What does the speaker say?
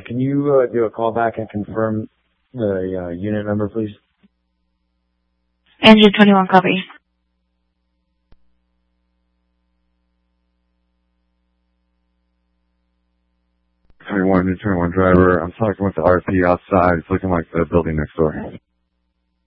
can you do a call back and confirm the unit number, please? Engine 21, copy. 21 driver. I'm talking with the RP outside. It's looking like the building next door.